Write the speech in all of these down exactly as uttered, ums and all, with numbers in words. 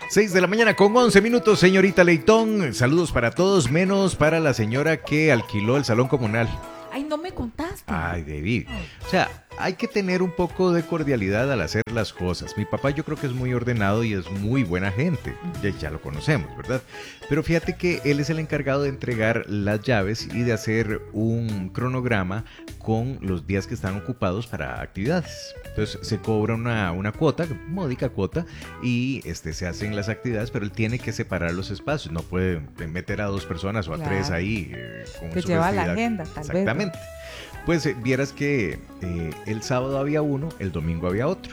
seis de la mañana con once minutos, señorita Leitón. Saludos para todos, menos para la señora que alquiló el salón comunal. Ay, no me contaste. Ay, David. O sea, hay que tener un poco de cordialidad al hacer las cosas. Mi papá yo creo que es muy ordenado y es muy buena gente. Ya, ya lo conocemos, ¿verdad? Pero fíjate que él es el encargado de entregar las llaves y de hacer un cronograma con los días que están ocupados para actividades. Entonces se cobra una, una cuota, módica cuota, y este, se hacen las actividades, pero él tiene que separar los espacios. No puede meter a dos personas o a Claro. tres ahí eh, con Que su lleva la festividad. agenda, tal vez. Exactamente. Pues eh, vieras que eh, el sábado había uno, el domingo había otro.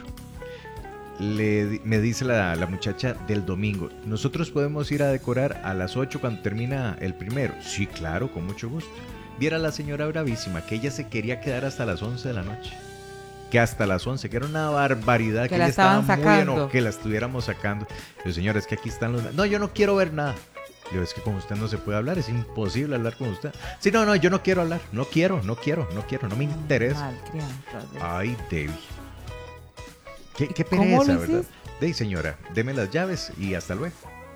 Le, di- me dice la, la muchacha del domingo, ¿nosotros podemos ir a decorar a las ocho cuando termina el primero? Sí, claro, con mucho gusto. Viera la señora bravísima, que ella se quería quedar hasta las once de la noche. Que hasta las once, que era una barbaridad, que, Que la ella estaba estaban muy sacando. enojada, que la estuviéramos sacando. Yo, señora, es que aquí están los... No, yo no quiero ver nada. Yo, es que con usted no se puede hablar, es imposible hablar con usted. Sí, no, no, yo no quiero hablar, no quiero, no quiero, no quiero, no me interesa. Mal crianza, ¿verdad? Ay, Debbie. Qué, qué ¿Cómo pereza, lo ¿verdad? hiciste? Dey, señora, deme las llaves y hasta luego.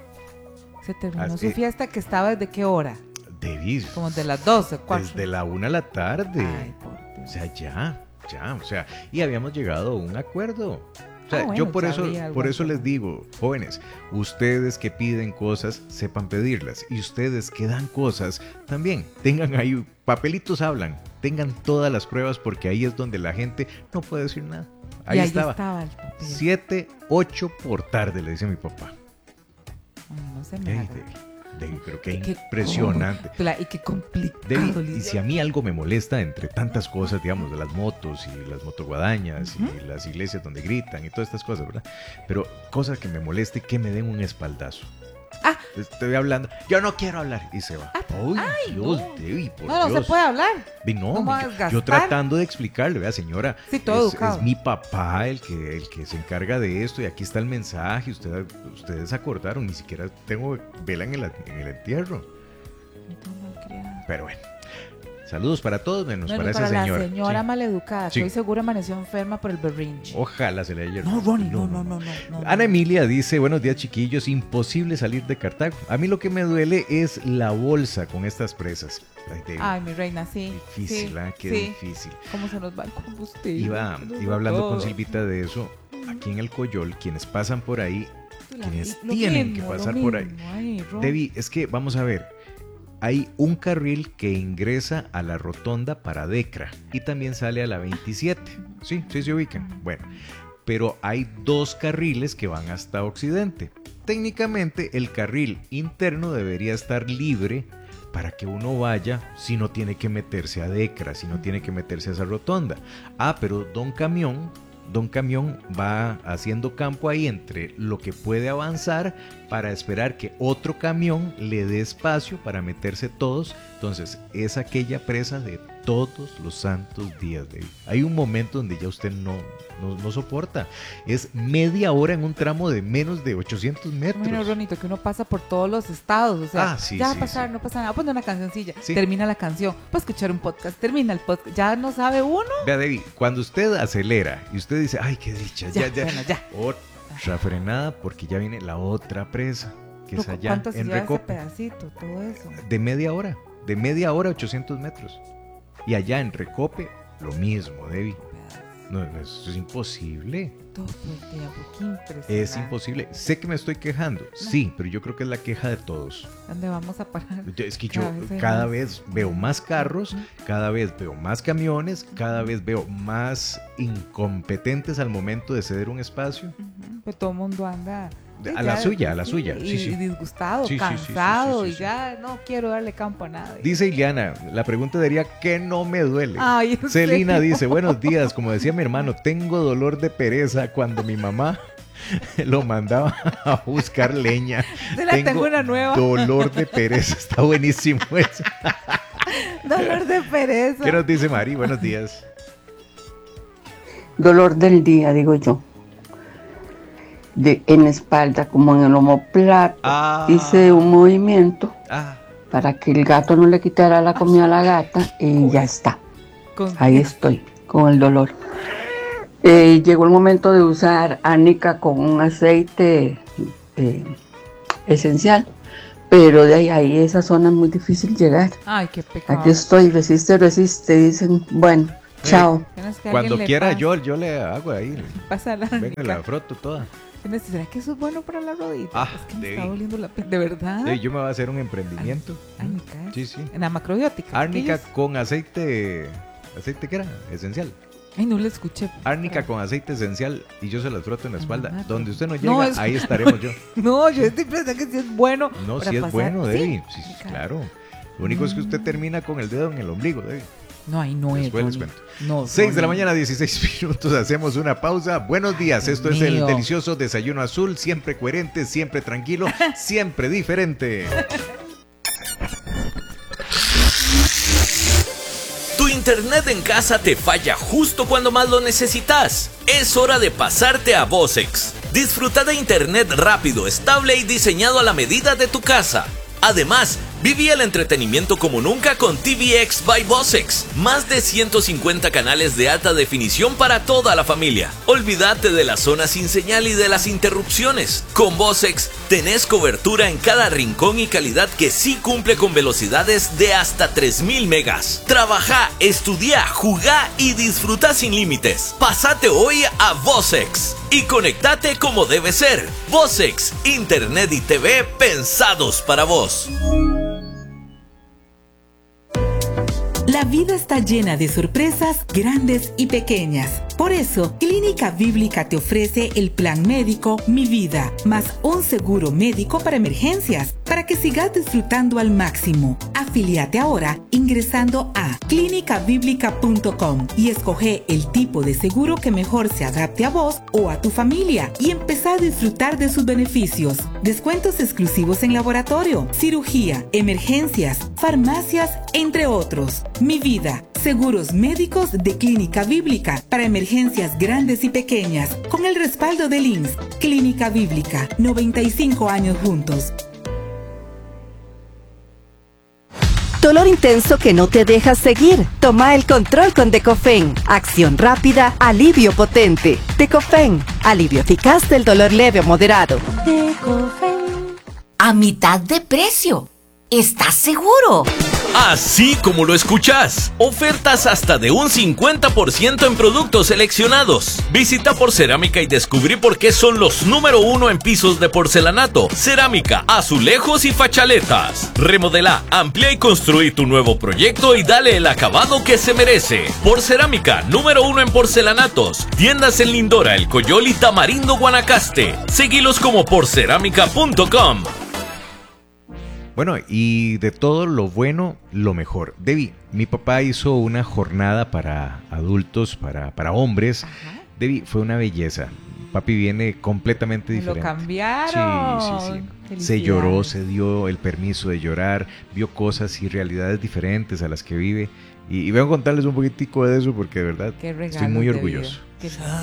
Se terminó Así- su fiesta, que estaba desde qué hora? Debbie, Como de las doce, cuatro. desde la una de la tarde. Ay, por O Dios. sea, ya, ya, o sea, y habíamos llegado a un acuerdo. O sea, Ah, bueno, yo por ya eso, había algo por eso así. les digo, jóvenes, ustedes que piden cosas, sepan pedirlas. Y ustedes que dan cosas, también tengan ahí, papelitos hablan, tengan todas las pruebas porque ahí es donde la gente no puede decir nada. Ahí, y ahí estaba. estaba el papel. Siete, ocho por tarde, le dice mi papá. Ay, no se me Ey, haga. Debbie, Debbie, pero qué Qué impresionante. compla- Y qué complicado. Debbie, y Lidia. si a mí algo me molesta entre tantas cosas, digamos, de las motos y las motoguadañas Ujú. y las iglesias donde gritan y todas estas cosas, ¿verdad? Pero cosas que me moleste, que me den un espaldazo. Ah. Estoy hablando, yo no quiero hablar, y se va. Ah, Ay, Dios, no. Debbie, por No, no Dios. se puede hablar. Vi, no, no me va a yo- desgastar. yo tratando de explicarle, vea señora, Sí, todo es, educado. es mi papá el que, el que se encarga de esto y aquí está el mensaje, usted, ustedes acordaron, ni siquiera tengo vela en el, en el entierro. Qué malcriada. Pero bueno, saludos para todos, menos Bueno, para para esa la señora. señora Sí. maleducada, Sí. que hoy seguro amaneció enferma por el berrinche. Ojalá se le haya... No, Ronnie, no, no, no, no. no, Ana no. Emilia dice, buenos días chiquillos, imposible salir de Cartago. A mí lo que me duele es la bolsa con estas presas. Ay, David, Ay, mi reina, sí. difícil, sí, ¿ah? Qué sí. difícil. ¿Cómo se nos va el combustible? Iba, Se nos iba va hablando con todo. Silvita de eso. Aquí en el Coyol, quienes pasan por ahí, La- quienes lo tienen mismo, que lo pasar por ahí. mismo. Ay, Ron. Debbie, es que vamos a ver, hay un carril que ingresa a la rotonda para Decra y también sale a la veintisiete. Sí, sí se ubican. Bueno, pero hay dos carriles que van hasta Occidente. Técnicamente el carril interno debería estar libre para que uno vaya si no tiene que meterse a Decra, si no tiene que meterse a esa rotonda. Ah, pero Don Camión, Don Camión va haciendo campo ahí entre lo que puede avanzar para esperar que otro camión le dé espacio para meterse todos. Entonces es aquella presa de todos los santos días de ahí. Hay un momento donde ya usted no, no, no soporta. Es media hora en un tramo de menos de ochocientos metros. Bueno, Ronito, que uno pasa por todos los estados, o sea, Ah, sí, ya va sí, a pasar, sí. no pasa nada, pone una cancioncilla, Sí. termina la canción, puede escuchar un podcast, termina el podcast, ya no sabe uno. Vea, Debbie, cuando usted acelera y usted dice, ay, qué dicha, ya, Ya, ya, bueno, ya. otra frenada porque ya viene la otra presa, que es Loco, allá ¿cuánto se en lleva ese Recope. pedacito, todo eso? De media hora, de media hora ochocientos metros. Y allá en Recope, lo mismo, Debbie. No, no, eso es imposible. Todo el tiempo, qué impresionante. Es imposible. Sé que me estoy quejando, sí, pero yo creo que es la queja de todos. ¿Dónde vamos a parar? Yo- Es que yo Cada vez hay cada más. vez veo más carros, Ujú. cada vez veo más camiones, cada vez veo más incompetentes al momento de ceder un espacio. Ujú, pues todo el mundo anda... De- sí, a la ya, suya, a la sí, suya, Y, sí, sí. y disgustado, Sí, sí, sí, sí, sí, cansado, sí, y sí. ya no quiero darle campo a nada. Dice Ileana, la pregunta diría que no me duele. Ay, ¿en Celina serio? dice, buenos días, como decía mi hermano, tengo dolor de pereza cuando mi mamá lo mandaba a buscar leña. Se la tengo una nueva. Dolor de pereza, está buenísimo eso. Dolor de pereza. ¿Qué nos dice Mari? Buenos días. Dolor del día, digo yo. De, en la espalda, como en el omoplato. Ah. Hice un movimiento Ah, para que el gato no le quitara la comida a la gata y ya está. Con- Ahí estoy, con el dolor. Eh, llegó el momento de usar ánica con un aceite eh, esencial. Pero de ahí, ahí esa zona es muy difícil llegar. Ay, qué pecado. Aquí estoy, resiste, resiste, dicen, bueno, chao. Tienes que Cuando alguien le quiera pase- yo, yo le hago ahí. Pasa la Venga, árnica. la froto toda. Tienes que- ¿Será que eso es bueno para la rodilla? Ah, es que me Debbie. está doliendo la piel. ¿De verdad? Sí, yo me voy a hacer un emprendimiento. Árnica, ¿eh? Sí, sí. En la macrobiótica. Árnica chiquillos. con aceite. ¿Aceite qué era? Esencial. Ay, no le escuché. Árnica con aceite esencial y yo se las froto en la espalda. Ah, Donde usted no llega, no, es- ahí estaremos yo. No, yo estoy pensando que sí es bueno. No, para sí es pasar- bueno, Sí, Debbie. Sí, sí, claro. claro. Lo único es que usted termina con el dedo en el ombligo, Debbie. No, ahí no es. Después les Ronnie. cuento. No, seis de la Ronnie. mañana, dieciséis minutos, hacemos una pausa. Buenos días, Dios esto es el mío. delicioso desayuno azul, siempre coherente, siempre tranquilo, siempre diferente. Tu internet en casa te falla justo cuando más lo necesitas. Es hora de pasarte a Vocex. Disfruta de internet rápido, estable y diseñado a la medida de tu casa. Además, viví el entretenimiento como nunca con T V X by Vocex. Más de ciento cincuenta canales de alta definición para toda la familia. Olvídate de la zona sin señal y de las interrupciones. Con Vocex tenés cobertura en cada rincón y calidad que sí cumple con velocidades de hasta tres mil megas. Trabaja, estudia, jugá y disfruta sin límites. Pásate hoy a Vocex y conectate como debe ser. Vocex, internet y T V pensados para vos. La vida está llena de sorpresas grandes y pequeñas. Por eso, Clínica Bíblica te ofrece el plan médico Mi Vida, más un seguro médico para emergencias, para que sigas disfrutando al máximo. Afíliate ahora ingresando a clínica bíblica punto com y escoge el tipo de seguro que mejor se adapte a vos o a tu familia y empezá a disfrutar de sus beneficios. Descuentos exclusivos en laboratorio, cirugía, emergencias, farmacias, entre otros. Mi Vida, seguros médicos de Clínica Bíblica para emergencias grandes y pequeñas, con el respaldo del I N S. Clínica Bíblica, noventa y cinco años juntos. Dolor intenso que no te deja seguir. Toma el control con Decofen. Acción rápida, alivio potente. Decofen, alivio eficaz del dolor leve o moderado. Decofen. A mitad de precio. ¿Estás seguro? Así como lo escuchás, ofertas hasta de un cincuenta por ciento en productos seleccionados. Visita Porcerámica y descubrí por qué son los número uno en pisos de porcelanato, cerámica, azulejos y fachaletas. Remodela, amplía y construí tu nuevo proyecto y dale el acabado que se merece. Porcerámica, número uno en porcelanatos. Tiendas en Lindora, El Coyol y Tamarindo, Guanacaste. Seguilos como porcerámica punto com. Bueno, y de todo lo bueno, lo mejor. Debbie, mi papá hizo una jornada para adultos, para, para hombres. Ajá. Debbie, fue una belleza. Papi viene completamente Me lo diferente. cambiaron. Sí, sí, sí. Se Felicidades. lloró, se dio el permiso de llorar, vio cosas y realidades diferentes a las que vive. Y, y vengo a contarles un poquitico de eso porque de verdad Qué regalo estoy muy de orgulloso. vida. Qué lindo.